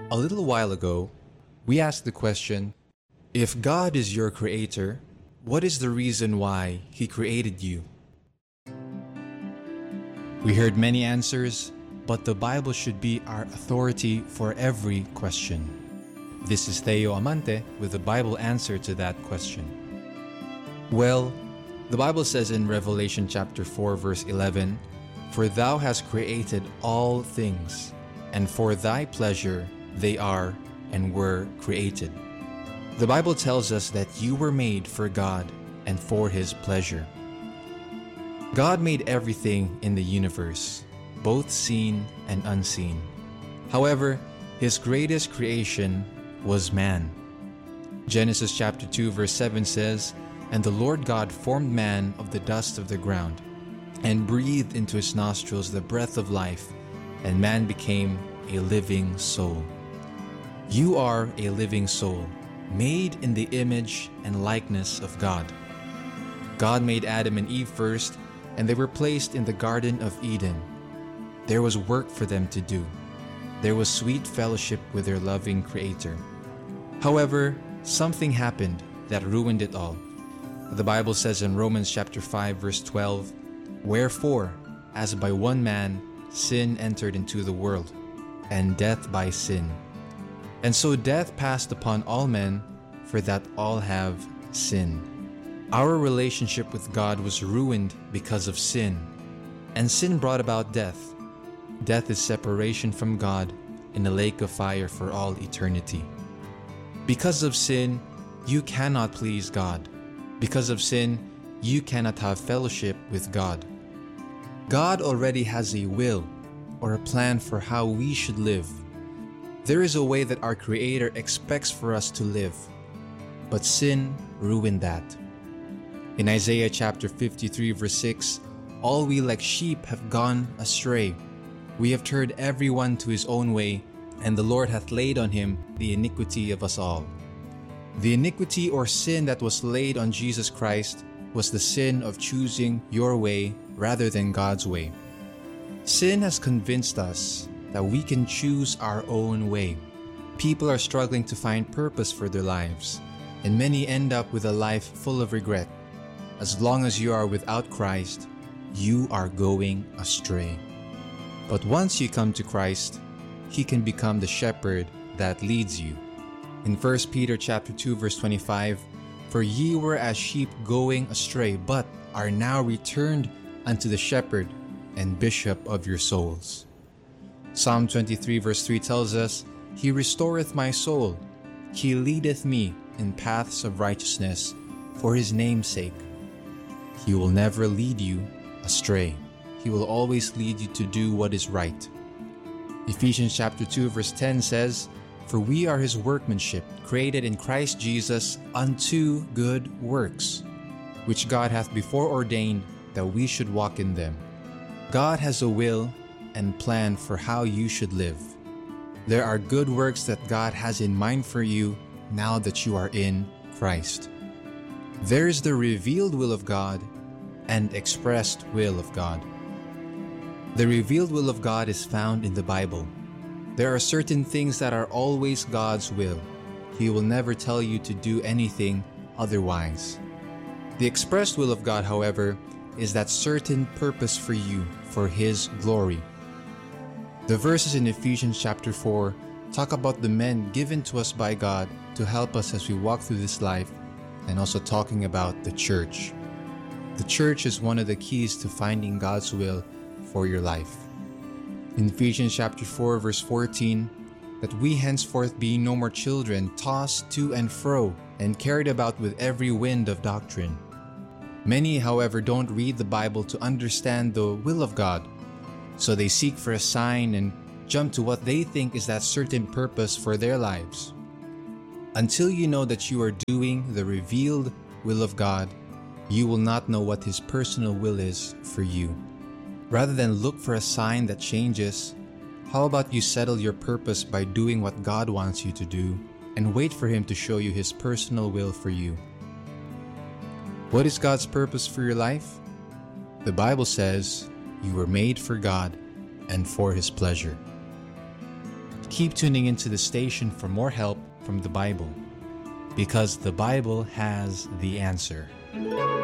A little while ago, we asked the question, if God is your creator, what is the reason why He created you? We heard many answers, but the Bible should be our authority for every question. This is Theo Amante with the Bible answer to that question. Well, the Bible says in Revelation chapter 4 verse 11, "For thou hast created all things, and for thy pleasure they are and were created." The Bible tells us that you were made for God and for His pleasure. God made everything in the universe, both seen and unseen. However, His greatest creation was man. Genesis chapter 2 verse 7 says, "And the Lord God formed man of the dust of the ground, and breathed into his nostrils the breath of life, and man became a living soul." You are a living soul, made in the image and likeness of God. God made Adam and Eve first, and they were placed in the Garden of Eden. There was work for them to do. There was sweet fellowship with their loving Creator. However, something happened that ruined it all. The Bible says in Romans chapter 5 verse 12, "Wherefore, as by one man sin entered into the world, and death by sin. And so death passed upon all men, for that all have sinned." Our relationship with God was ruined because of sin, and sin brought about death. Death is separation from God in a lake of fire for all eternity. Because of sin, you cannot please God. Because of sin, you cannot have fellowship with God. God already has a will or a plan for how we should live. There is a way that our Creator expects for us to live, but sin ruined that. In Isaiah chapter 53 verse 6, "All we like sheep have gone astray. We have turned everyone to his own way, and the Lord hath laid on him the iniquity of us all." The iniquity or sin that was laid on Jesus Christ was the sin of choosing your way rather than God's way. Sin has convinced us that we can choose our own way. People are struggling to find purpose for their lives, and many end up with a life full of regret. As long as you are without Christ, you are going astray. But once you come to Christ, He can become the shepherd that leads you. In 1 Peter chapter 2 verse 25, "For ye were as sheep going astray, but are now returned unto the shepherd and bishop of your souls." Psalm 23 verse 3 tells us, "He restoreth my soul. He leadeth me in paths of righteousness for His name's sake." He will never lead you astray. He will always lead you to do what is right. Ephesians chapter 2 verse 10 says, "For we are His workmanship, created in Christ Jesus unto good works, which God hath before ordained that we should walk in them." God has a will and plan for how you should live. There are good works that God has in mind for you now that you are in Christ. There is the revealed will of God and expressed will of God. The revealed will of God is found in the Bible. There are certain things that are always God's will. He will never tell you to do anything otherwise. The expressed will of God, however, is that certain purpose for you for His glory. The verses in Ephesians chapter 4 talk about the men given to us by God to help us as we walk through this life, and also talking about the church. The church is one of the keys to finding God's will for your life. In Ephesians chapter 4 verse 14, "That we henceforth be no more children, tossed to and fro, and carried about with every wind of doctrine." Many, however, don't read the Bible to understand the will of God, so they seek for a sign and jump to what they think is that certain purpose for their lives. Until you know that you are doing the revealed will of God, you will not know what His personal will is for you. Rather than look for a sign that changes, how about you settle your purpose by doing what God wants you to do and wait for Him to show you His personal will for you? What is God's purpose for your life? The Bible says you were made for God and for His pleasure. Keep tuning into the station for more help from the Bible, because the Bible has the answer.